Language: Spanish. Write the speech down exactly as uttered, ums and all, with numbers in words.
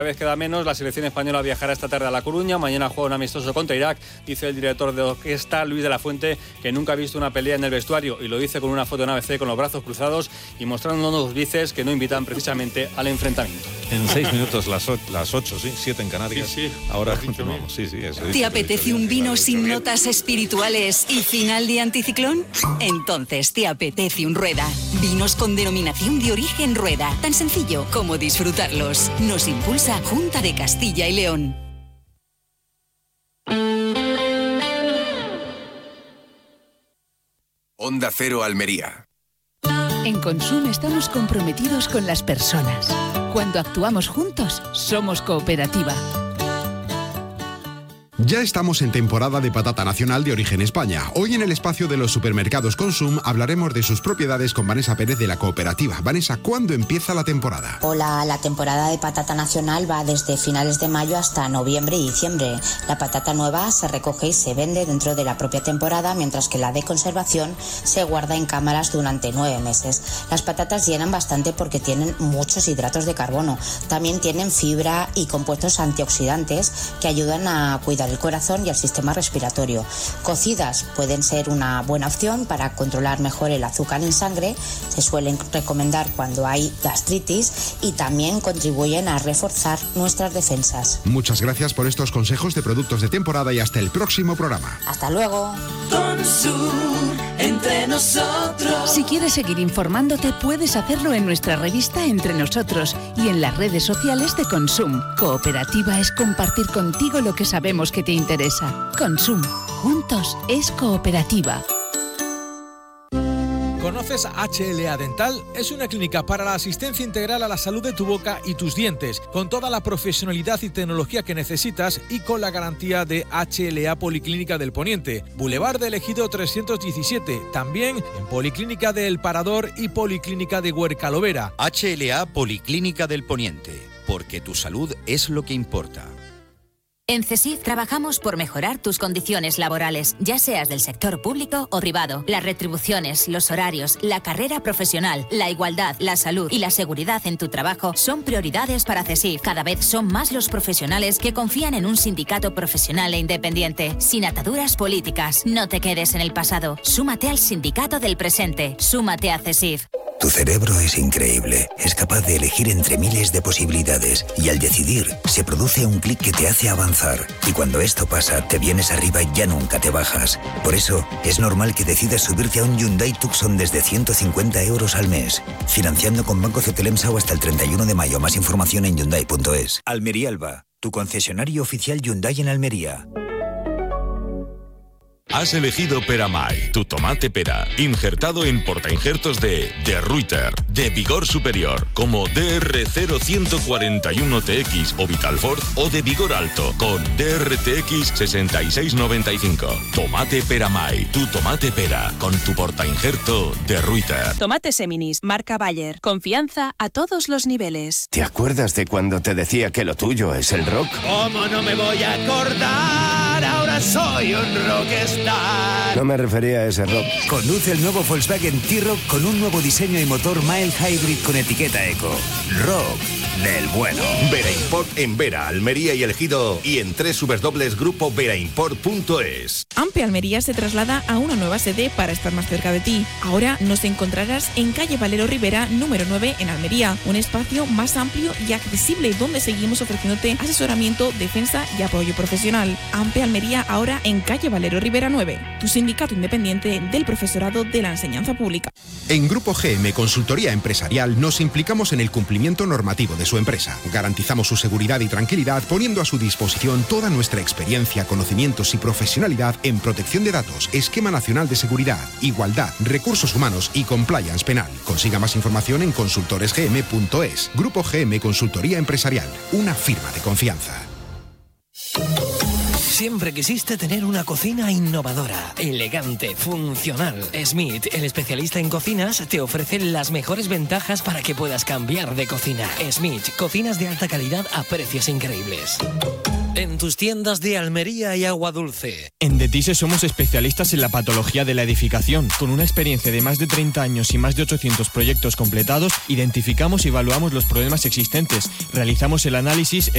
Cada vez queda menos, la selección española viajará esta tarde a La Coruña, mañana juega un amistoso contra Irak. Dice el director de orquesta, Luis de la Fuente, que nunca ha visto una pelea en el vestuario, y lo dice con una foto en A B C con los brazos cruzados y mostrando unos bíceps que no invitan precisamente al enfrentamiento. En seis minutos las, o- las ocho, sí, siete en Canarias. Sí, sí. Ahora continuamos, sí, sí. Eso, ¿Te apetece un vino sin notas espirituales y final de anticiclón? Entonces te apetece un Rueda. Vinos con denominación de origen Rueda. Tan sencillo como disfrutarlos. Nos impulsa Junta de Castilla y León. Onda Cero Almería. En Consum estamos comprometidos con las personas. Cuando actuamos juntos, somos cooperativa. Ya estamos en temporada de patata nacional de origen España. Hoy en el espacio de los supermercados Consum hablaremos de sus propiedades con Vanessa Pérez de la cooperativa. Vanessa, ¿cuándo empieza la temporada? Hola, la temporada de patata nacional va desde finales de mayo hasta noviembre y diciembre. La patata nueva se recoge y se vende dentro de la propia temporada, mientras que la de conservación se guarda en cámaras durante nueve meses. Las patatas llenan bastante porque tienen muchos hidratos de carbono. También tienen fibra y compuestos antioxidantes que ayudan a cuidar el corazón y el sistema respiratorio. Cocidas pueden ser una buena opción para controlar mejor el azúcar en sangre. Se suelen recomendar cuando hay gastritis y también contribuyen a reforzar nuestras defensas. Muchas gracias por estos consejos de productos de temporada y hasta el próximo programa. Hasta luego. Consum, entre nosotros. Si quieres seguir informándote, puedes hacerlo en nuestra revista Entre Nosotros y en las redes sociales de Consum. Cooperativa es compartir contigo lo que sabemos que te interesa. Consum. Juntos es cooperativa. ¿Conoces H L A Dental? Es una clínica para la asistencia integral a la salud de tu boca y tus dientes, con toda la profesionalidad y tecnología que necesitas y con la garantía de H L A Policlínica del Poniente, Boulevard del Ejido trescientos diecisiete, también en Policlínica de El Parador y Policlínica de Huercalovera. H L A Policlínica del Poniente, porque tu salud es lo que importa. En CESIF trabajamos por mejorar tus condiciones laborales, ya seas del sector público o privado. Las retribuciones, los horarios, la carrera profesional, la igualdad, la salud y la seguridad en tu trabajo son prioridades para CESIF. Cada vez son más los profesionales que confían en un sindicato profesional e independiente, sin ataduras políticas. No te quedes en el pasado. Súmate al sindicato del presente. Súmate a CESIF. Tu cerebro es increíble, es capaz de elegir entre miles de posibilidades y al decidir se produce un clic que te hace avanzar y cuando esto pasa te vienes arriba y ya nunca te bajas. Por eso es normal que decidas subirte a un Hyundai Tucson desde ciento cincuenta euros al mes, financiando con Banco Cetelemsa o hasta el treinta y uno de mayo. Más información en Hyundai punto es. Almería Alba, tu concesionario oficial Hyundai en Almería. Has elegido Peramay, tu tomate pera, injertado en portainjertos de De Ruyter, de vigor superior, como D R cero uno cuatro uno T X o Vitalfort, o de vigor alto, con D R T X sesenta y seis noventa y cinco. Tomate Peramay, tu tomate pera, con tu portainjerto De Ruyter. Tomate Seminis, marca Bayer. Confianza a todos los niveles. ¿Te acuerdas de cuando te decía que lo tuyo es el rock? ¿Cómo no me voy a acordar? Ahora soy un rockstar. No me refería a ese rock. Conduce el nuevo Volkswagen T-Roc con un nuevo diseño y motor mild hybrid con etiqueta eco. Rock del bueno. Vera Import en Vera, Almería y El Ejido y en doble u doble u doble u punto grupo vera import punto es. Ampe Almería se traslada a una nueva sede para estar más cerca de ti. Ahora nos encontrarás en calle Valero Rivera, número nueve, en Almería. Un espacio más amplio y accesible donde seguimos ofreciéndote asesoramiento, defensa y apoyo profesional. Ampe Almería ahora en calle Valero Rivera nueve, tu sindicato independiente del profesorado de la enseñanza pública. En Grupo G M Consultoría Empresarial nos implicamos en el cumplimiento normativo de su empresa. Garantizamos su seguridad y tranquilidad poniendo a su disposición toda nuestra experiencia, conocimientos y profesionalidad en protección de datos, esquema nacional de seguridad, igualdad, recursos humanos y compliance penal. Consiga más información en consultores g m punto es. Grupo G M Consultoría Empresarial, una firma de confianza. Siempre quisiste tener una cocina innovadora, elegante, funcional. Smith, el especialista en cocinas, te ofrece las mejores ventajas para que puedas cambiar de cocina. Smith, cocinas de alta calidad a precios increíbles. En tus tiendas de Almería y Agua Dulce. En Detise somos especialistas en la patología de la edificación. Con una experiencia de más de treinta años y más de ochocientos proyectos completados, identificamos y evaluamos los problemas existentes. Realizamos el análisis